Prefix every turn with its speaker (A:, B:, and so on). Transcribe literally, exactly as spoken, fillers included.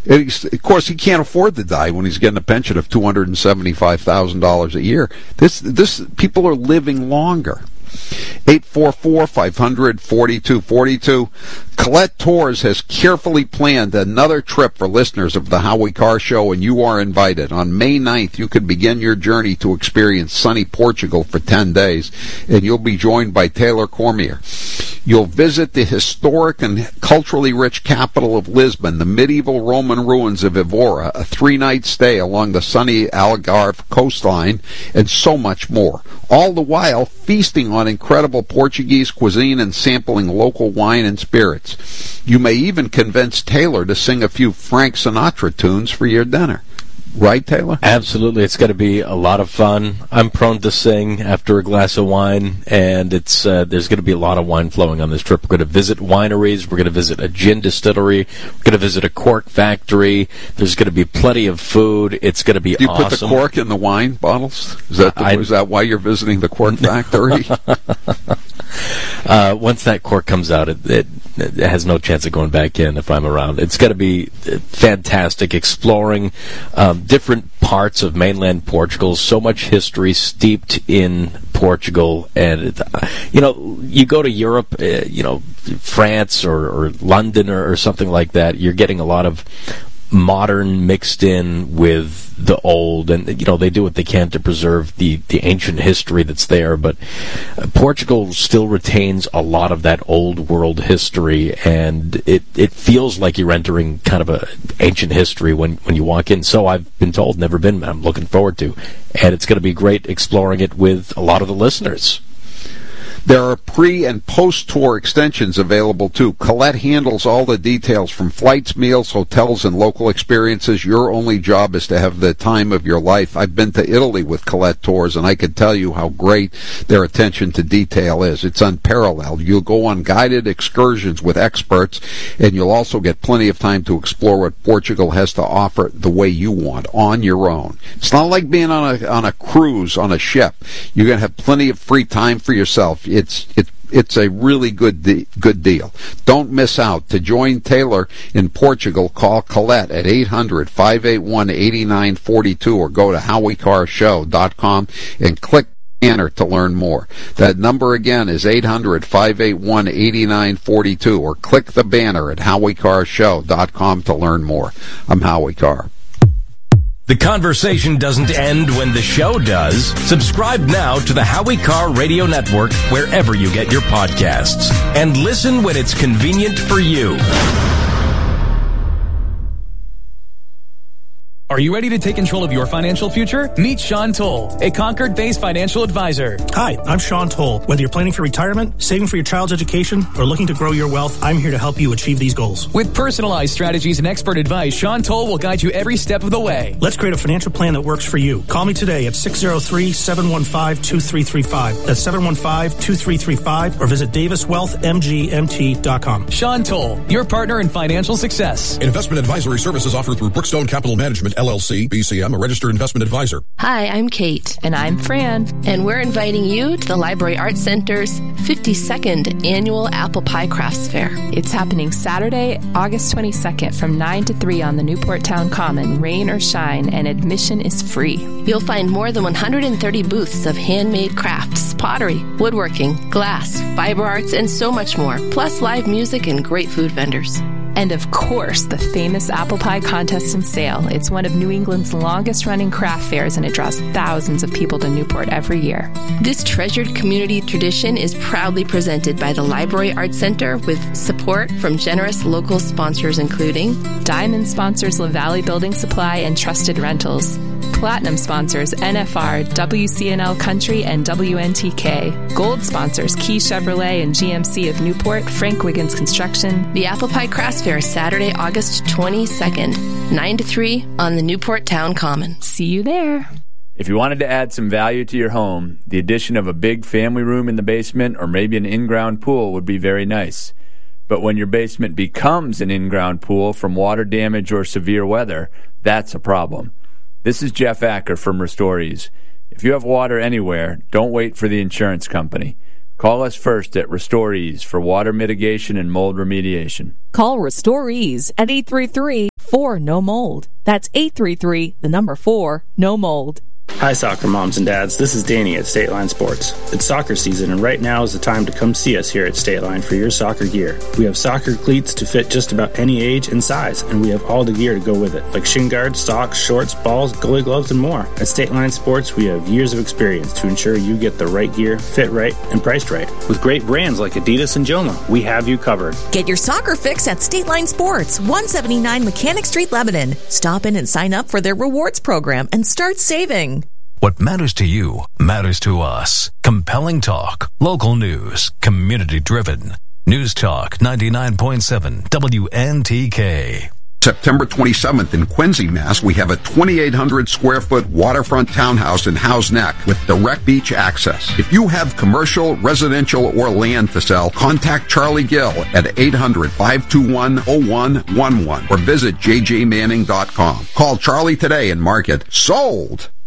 A: Of course, he can't afford to die when he's getting a pension of two hundred seventy-five thousand dollars a year. This, this, people are living longer. eight four four, five hundred, forty-two forty-two. Colette Tours has carefully planned another trip for listeners of the Howie Carr Show, and you are invited. On May ninth, you can begin your journey to experience sunny Portugal for ten days, and you'll be joined by Taylor Cormier. You'll visit the historic and culturally rich capital of Lisbon, the medieval Roman ruins of Evora, a three-night stay along the sunny Algarve coastline, and so much more. All the while feasting on incredible Portuguese cuisine and sampling local wine and spirits. You may even convince Taylor to sing a few Frank Sinatra tunes for your dinner. Right, Taylor?
B: Absolutely. It's going to be a lot of fun. I'm prone to sing after a glass of wine, and it's uh, there's going to be a lot of wine flowing on this trip. We're going to visit wineries. We're going to visit a gin distillery. We're going to visit a cork factory. There's going to be plenty of food. It's going to be
A: awesome. Do you
B: awesome.
A: put the cork in the wine bottles? Is that, the, I, is that why you're visiting the cork factory?
B: uh, once that cork comes out, it, it, it has no chance of going back in if I'm around. It's going to be fantastic exploring um, different parts of mainland Portugal. So much history steeped in Portugal, and uh, you know, you go to Europe, uh, you know, France or, or London or, or something like that. You're getting a lot of modern mixed in with the old, and you know, they do what they can to preserve the the ancient history that's there, but uh, Portugal still retains a lot of that old world history, and it it feels like you're entering kind of a ancient history when when you walk in. So I've been told, never been, I'm looking forward to, and it's going to be great exploring it with a lot of the listeners.
A: There are pre- and post-tour extensions available, too. Colette handles all the details from flights, meals, hotels, and local experiences. Your only job is to have the time of your life. I've been to Italy with Colette Tours, and I can tell you how great their attention to detail is. It's unparalleled. You'll go on guided excursions with experts, and you'll also get plenty of time to explore what Portugal has to offer the way you want, on your own. It's not like being on a on a cruise on a ship. You're going to have plenty of free time for yourself. It's it's it's a really good de- good deal. Don't miss out. To join Taylor in Portugal, call Colette at eight hundred, five eight one, eight nine four two or go to howie carr show dot com and click banner to learn more. That number again is eight hundred, five eight one, eight nine four two or click the banner at howie carr show dot com to learn more. I'm Howie Carr.
C: The conversation doesn't end when the show does. Subscribe now to the Howie Carr Radio Network wherever you get your podcasts. And listen when it's convenient for you.
D: Are you ready to take control of your financial future? Meet Sean Toll, a Concord-based financial advisor.
E: Hi, I'm Sean Toll. Whether you're planning for retirement, saving for your child's education, or looking to grow your wealth, I'm here to help you achieve these goals.
D: With personalized strategies and expert advice, Sean Toll will guide you every step of the way.
E: Let's create a financial plan that works for you. Call me today at six oh three, seven one five, two three three five. That's seven one five, two three three five, or visit davis wealth m g m t dot com.
D: Sean Toll, your partner in financial success.
F: Investment advisory services offered through Brookstone Capital Management, L L C, B C M, a registered investment advisor.
G: Hi, I'm Kate.
H: And I'm Fran.
G: And we're inviting you to the Library Arts Center's fifty-second Annual Apple Pie Crafts Fair.
H: It's happening Saturday, August twenty-second from nine to three on the Newport Town Common, rain or shine, and admission is free.
G: You'll find more than one hundred thirty booths of handmade crafts, pottery, woodworking, glass, fiber arts, and so much more, plus live music and great food vendors.
H: And of course, the famous apple pie contest and sale. It's one of New England's longest-running craft fairs, and it draws thousands of people to Newport every year.
G: This treasured community tradition is proudly presented by the Library Arts Center with support from generous local sponsors including
H: Diamond sponsors La Valley Building Supply and Trusted Rentals. Platinum sponsors N F R, W C N L Country, and W N T K. Gold sponsors Key Chevrolet and G M C of Newport, Frank Wiggins Construction.
G: The Apple Pie Crafts Fair, Saturday, August twenty-second, nine to three on the Newport Town Common.
H: See you there.
I: If you wanted to add some value to your home, the addition of a big family room in the basement or maybe an in-ground pool would be very nice. But when your basement becomes an in-ground pool from water damage or severe weather, that's a problem. This is Jeff Acker from Restorees. If you have water anywhere, don't wait for the insurance company. Call us first at Restorees for water mitigation and mold remediation.
J: Call Restorees at eight three three, four, no mold. That's eight three three, the number four, no mold.
K: Hi, soccer moms and dads. This is Danny at State Line Sports. It's soccer season, and right now is the time to come see us here at State Line for your soccer gear. We have soccer cleats to fit just about any age and size, and we have all the gear to go with it, like shin guards, socks, shorts, balls, goalie gloves, and more. At State Line Sports, we have years of experience to ensure you get the right gear, fit right, and priced right. With great brands like Adidas and Joma, we have you covered.
L: Get your soccer fix at State Line Sports, one seventy-nine Mechanic Street, Lebanon. Stop in and sign up for their rewards program and start saving.
M: What matters to you matters to us. Compelling talk, local news, community driven. News Talk ninety-nine point seven W N T K.
A: September twenty-seventh in Quincy, Mass, we have a twenty-eight hundred square foot waterfront townhouse in Howe's Neck with direct beach access. If you have commercial, residential, or land to sell, contact Charlie Gill at eight hundred, five two one, oh one one one or visit j j manning dot com. Call Charlie today and mark it sold.